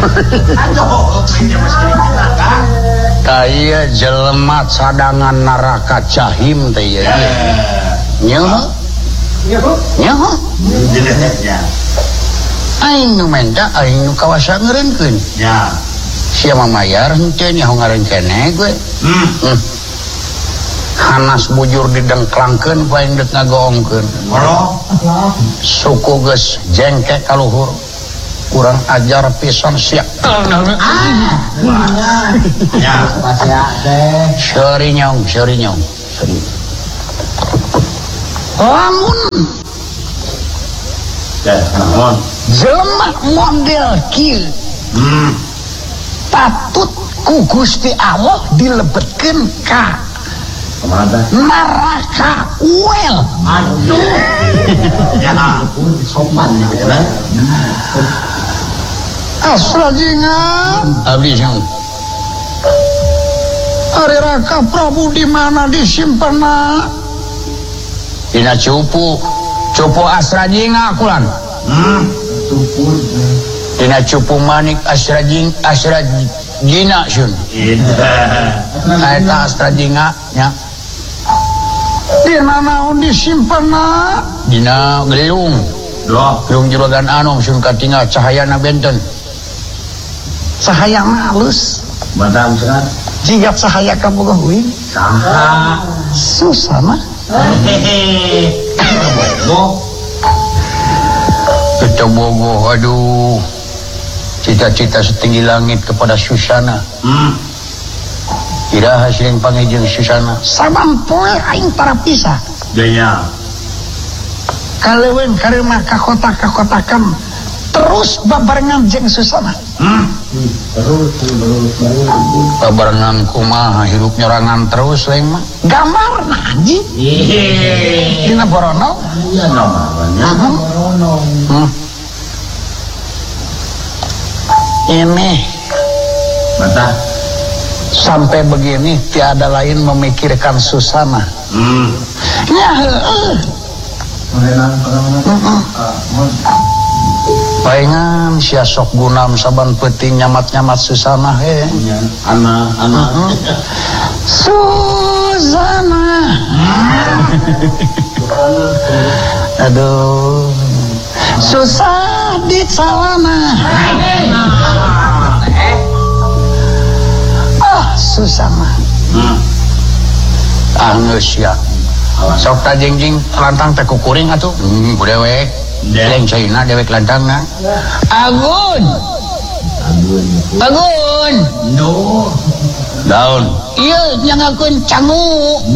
Kaya jelema cadangan neraka jahim teh ya. Nyaho? Nyaho? Aing nu menta aing nu kawasa ngeureunkeun. Ya. Sia mamayar henteu nyaho ngareun keneh gue. Hanas bujur didengklangkeun paing deuk ngagoongkeun. Suku geus jengke ka luhur. Kurang ajar pisan sia. Ya, masih teh. Seuri nyong. Lamun. Ya, naon? Jelema model kieu. Patut ku Gusti Allah dilebetkeun ka neraka uel. Aduh. Ya, sopan gitu kan. Asrajingan abdi jeung Ari Raka Prabu di mana disimpenna? Dina cupu Asrajinga kulan. Dina cupu manik Asrajina sun. Eta Asrajinga nya. Dina naon disimpenna? Dina gelung. Gelung juragan Anom sun katingal cahayana benten. Cahaya halus badang serat jika cahaya kaboga huing saha Susana kita bogoh aduh cita-cita setinggi langit kepada Susana iraha sering panggil Susana samampoe aing para pisah daya kalewen karema kakota-kakotakan terus babarengan jeung Susana. Terus. Babarengan kumaha hirup nyorangan terus lain mah. Gambarna anjing. Dina Borono? Iya namanya. Borono. Ini mata sampai begini tiada lain memikirkan Susana. Ya heeh. Paingan sia sok gunam saban peuting nyamat-nyamat Susana he. Ana. Susana. Aduh. Susah di salana. Susana. Geus ya. Sok tajingjing lantang teh kukuring atuh. Budewek. Leng China dewek lantangna. Agun. No. Daun. Ieu nyangakeun cangu.